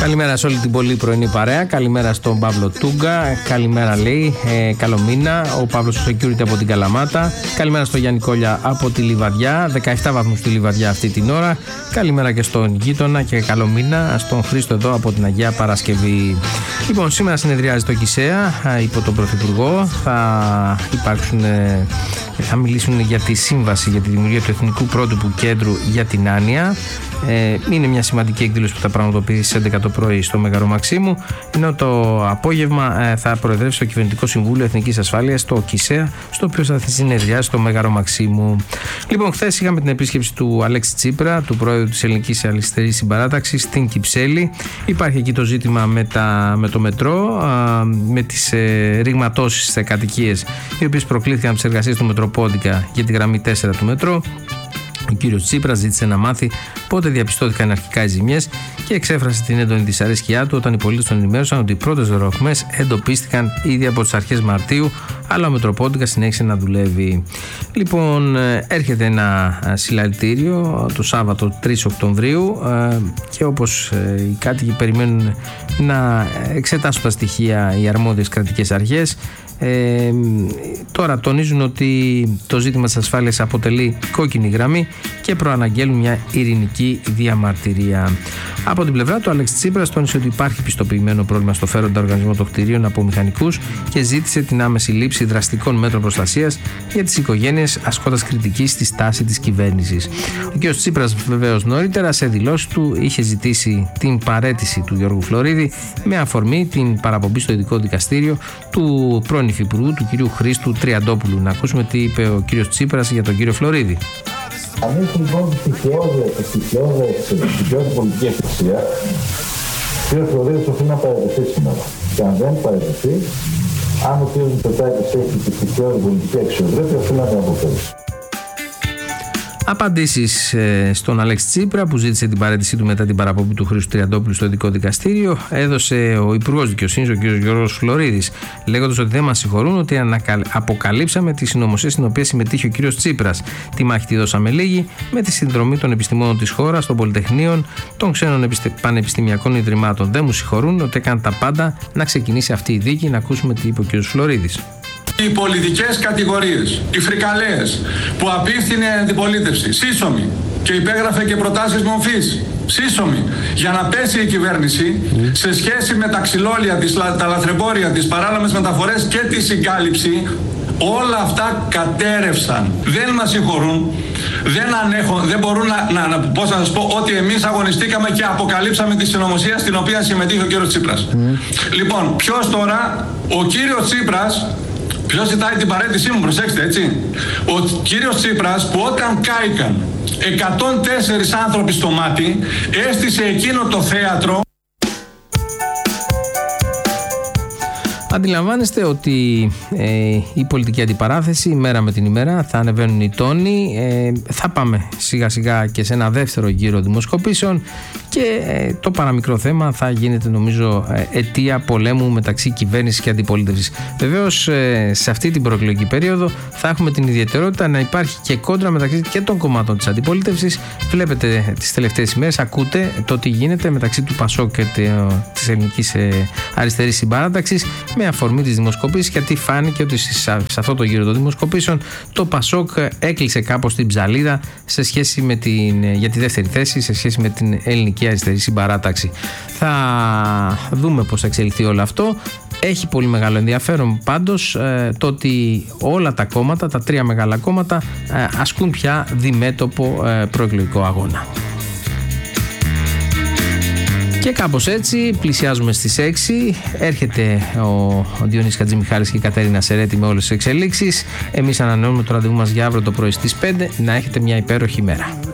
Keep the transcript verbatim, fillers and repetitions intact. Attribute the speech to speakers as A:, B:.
A: Καλημέρα σε όλη την πολύ πρωινή παρέα. Καλημέρα στον Παύλο Τούγκα. Καλημέρα, λέει. Ε, καλό μήνα. Ο Παύλος Security από την Καλαμάτα. Καλημέρα στον Γιάννη Κόλια από τη Λιβαδιά. δεκαεπτά βαθμούς στη Λιβαδιά αυτή την ώρα. Καλημέρα και στον γείτονα και καλό μήνα στον Χρήστο εδώ από την Αγία Παρασκευή. Λοιπόν, σήμερα συνεδριάζει το ΚΙΣΕΑ υπό τον Πρωθυπουργό. Θα υπάρξουν. Θα μιλήσουν για τη σύμβαση για τη δημιουργία του Εθνικού Πρότυπου Κέντρου για την Άνοια. Ε, είναι μια σημαντική εκδήλωση που θα πραγματοποιήσει στις έντεκα το πρωί στο Μέγαρο Μαξίμου, ενώ το απόγευμα ε, θα προεδρεύσει το Κυβερνητικό Συμβούλιο Εθνικής Ασφάλειας, το ΚΙΣΕΑ, στο οποίο θα συνεδριάσει στο Μέγαρο Μαξίμου. Λοιπόν, χθες είχαμε την επίσκεψη του Αλέξη Τσίπρα, του πρόεδρου της Ελληνικής Αριστερής Συμπαράταξης, στην Κυψέλη. Υπάρχει εκεί το ζήτημα με, τα, με το μετρό, α, με τις ε, ρηγματώσεις σε κατοικίες, οι οποίες προκλήθηκαν από τις εργασίες του Μετροπόντικα για τη γραμμή τέσσερα του μετρό. Ο κύριος Τσίπρας ζήτησε να μάθει πότε διαπιστώθηκαν αρχικά οι ζημιές και εξέφρασε την έντονη δυσαρέσκειά του όταν οι πολίτες τον ενημέρωσαν ότι οι πρώτες ρογμές εντοπίστηκαν ήδη από τις αρχές Μαρτίου, αλλά ο Μετροπόντικα συνέχισε να δουλεύει. Λοιπόν, έρχεται ένα συλλαλητήριο το Σάββατο τρεις Οκτωβρίου και όπως οι κάτοικοι περιμένουν να εξετάσουν τα στοιχεία οι αρμόδιες κρατικές αρχές, Ε, τώρα τονίζουν ότι το ζήτημα της ασφάλειας αποτελεί κόκκινη γραμμή και προαναγγέλνουν μια ειρηνική διαμαρτυρία. Από την πλευρά του, Αλέξη Τσίπρας τόνισε ότι υπάρχει πιστοποιημένο πρόβλημα στο φέροντα οργανισμό των κτηρίων από μηχανικούς και ζήτησε την άμεση λήψη δραστικών μέτρων προστασίας για τις οικογένειες, ασκώντας κριτική στη στάση της κυβέρνησης. Ο κ. Τσίπρας, βεβαίως, νωρίτερα σε δηλώσεις του είχε ζητήσει την παραίτηση του Γιώργου Φλωρίδη με αφορμή την παραπομπή στο ειδικό δικαστήριο του πρώην υφυπουργού, του κυρίου Χρήστου Τριαντόπουλου. Να ακούσουμε τι είπε ο κύριος Τσίπρας για τον κύριο Φλωρίδη.
B: Ανοίξει λοιπόν τη στοιχειώδη πολιτική ευθυσία. Ο κύριος Φλωρίδης οφείλει να παραιτηθεί σήμερα. Και αν δεν παραιτηθεί, αν ο κύριος Μητσοτάκης έχει τη στοιχειώδη πολιτική αξιοπρέπεια, οφείλει να την αποφέρει.
A: Απαντήσεις ε, στον Αλέξη Τσίπρα που ζήτησε την παραίτησή του μετά την παραπομπή του Χρήστου Τριαντόπουλου στο ειδικό δικαστήριο έδωσε ο Υπουργός Δικαιοσύνης, ο κ. Γιώργος Φλωρίδης, λέγοντας ότι δεν μας συγχωρούν, ότι αποκαλύψαμε τη συνωμοσία στην οποία συμμετείχε ο κ. Τσίπρας. Τη μάχη τη δώσαμε λίγη με τη συνδρομή των επιστημόνων της χώρας, των πολυτεχνείων, των ξένων επιστε... πανεπιστημιακών ιδρυμάτων. Δεν μου συγχωρούν ότι έκαναν τα πάντα να ξεκινήσει αυτή η δίκη. Να ακούσουμε τι είπε ο κ. Φλωρίδης.
C: Οι πολιτικές κατηγορίες, οι φρικαλέες που απίφθινε αντιπολίτευση, σύσσωμη και υπέγραφε και προτάσεις μορφής, σύσσωμη, για να πέσει η κυβέρνηση σε σχέση με τα ξυλόλια, τις, τα λαθρεμπόρια, τις παράνομες μεταφορές και τη συγκάλυψη, όλα αυτά κατέρευσαν. Δεν μας συγχωρούν, δεν ανέχουν, δεν μπορούν να, να, να, πώς να σας πω, ότι εμείς αγωνιστήκαμε και αποκαλύψαμε τη συνωμοσία στην οποία συμμετείχε ο κύριος Τσίπρας. Mm. Λοιπόν, ποιος τώρα, ο κύριος Τσίπρας. Ποιος ζητάει την παραίτησή μου, προσέξτε, έτσι. Ο κύριος Τσίπρας που όταν κάηκαν εκατόν τέσσερις άνθρωποι στο μάτι έστησε εκείνο το θέατρο.
A: Αντιλαμβάνεστε ότι ε, η πολιτική αντιπαράθεση μέρα με την ημέρα θα ανεβαίνουν οι τόνοι, ε, θα πάμε σιγά σιγά και σε ένα δεύτερο γύρο δημοσκοπήσεων και ε, το παραμικρό θέμα θα γίνεται, νομίζω, ε, αιτία πολέμου μεταξύ κυβέρνησης και αντιπολίτευσης. Βεβαίως ε, σε αυτή την προεκλογική περίοδο θα έχουμε την ιδιαιτερότητα να υπάρχει και κόντρα μεταξύ και των κομμάτων της αντιπολίτευσης. Βλέπετε τις τελευταίες ημέρες, ακούτε το τι γίνεται μεταξύ του ΠΑΣΟΚ και της Ελληνικής Αριστερής Συμπαράταξης με αφορμή της δημοσκοπήσης, γιατί φάνηκε ότι σε αυτό το γύρο των δημοσκοπήσεων το ΠΑΣΟΚ έκλεισε κάπως την ψαλίδα σε σχέση με την, για τη δεύτερη θέση σε σχέση με την Ελληνική Αριστερή Συμπαράταξη. Θα δούμε πώς θα εξελιχθεί όλο αυτό. Έχει πολύ μεγάλο ενδιαφέρον πάντως ε, το ότι όλα τα κόμματα, τα τρία μεγάλα κόμματα ε, ασκούν πια διμέτωπο ε, προεκλογικό αγώνα. Και κάπως έτσι πλησιάζουμε στις έξι. Έρχεται ο Διονύσης Χατζημιχάλης και η Κατερίνα Σερέτη με όλες τις εξελίξεις. Εμείς ανανεώνουμε το ραντεβού μας για αύριο το πρωί στις πέντε. Να έχετε μια υπέροχη μέρα.